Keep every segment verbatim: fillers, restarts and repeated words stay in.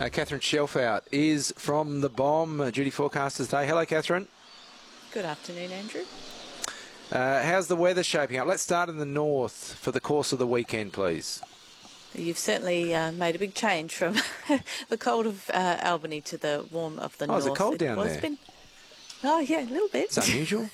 Uh, Catherine Shelfout is from the Bomb, uh, duty forecasters day. Hello, Catherine. Good afternoon, Andrew. Uh, how's the weather shaping up? Let's start in the north for the course of the weekend, please. You've certainly uh, made a big change from the cold of uh, Albany to the warm of the oh, north. Oh, is it cold down it there? Been... Oh, yeah, a little bit. It's unusual.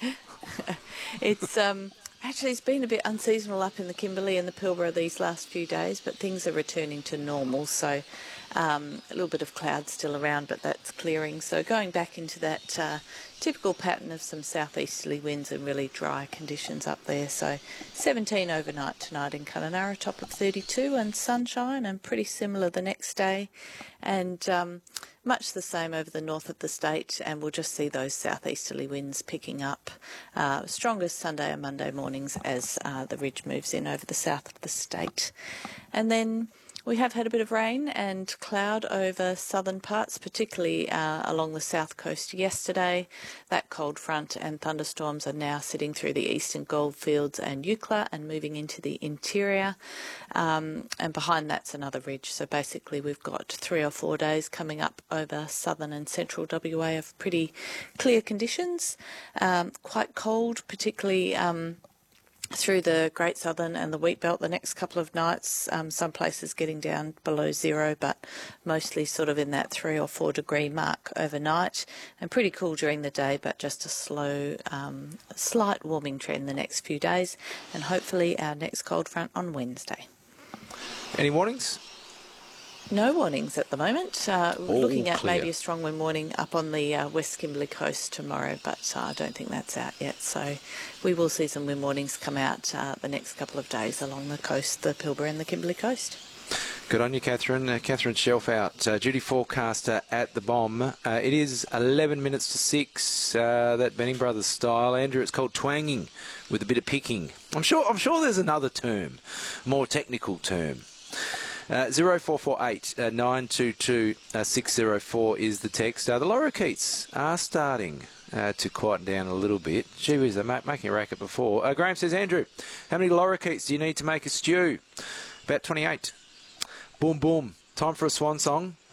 it's um, actually it's been a bit unseasonal up in the Kimberley and the Pilbara these last few days, but things are returning to normal. So um, a little bit of cloud still around, but that's clearing. So going back into that uh, typical pattern of some southeasterly winds and really dry conditions up there. So seventeen overnight tonight in Kununurra, top of thirty-two, and sunshine, and pretty similar the next day. And um, much the same over the north of the state, and we'll just see those southeasterly winds picking up. Uh, strongest Sunday and Monday mornings as uh, the ridge moves in over the south of the state. And then we have had a bit of rain and cloud over southern parts, particularly uh, along the south coast yesterday. That cold front and thunderstorms are now sitting through the eastern goldfields and Eucla and moving into the interior. Um, and behind that's another ridge. So basically we've got three or four days coming up over southern and central W A of pretty clear conditions. Um, quite cold, particularly Um, through the Great Southern and the Wheat Belt the next couple of nights. Um, some places getting down below zero, but mostly sort of in that three or four degree mark overnight, and pretty cool during the day, but just a slow, um, slight warming trend the next few days, and hopefully our next cold front on Wednesday. Any warnings? No warnings at the moment. Uh, All looking at clear. maybe a strong wind warning up on the uh, West Kimberley coast tomorrow, but uh, I don't think that's out yet. So we will see some wind warnings come out uh, the next couple of days along the coast, the Pilbara and the Kimberley coast. Good on you, Catherine. Uh, Catherine Shelfout, uh, duty forecaster at the Bomb. Uh, it is eleven minutes to six, uh, that Benning Brothers style. Andrew, it's called twanging with a bit of picking. I'm sure, I'm sure there's another term, more technical term. Uh, zero four four eight nine two two six zero four is the text. Uh, the lorikeets are starting uh, to quieten down a little bit. Gee whiz, they're ma making a racket before. Uh, Graham says, Andrew, how many lorikeets do you need to make a stew? About twenty-eight. Boom, boom. Time for a swan song.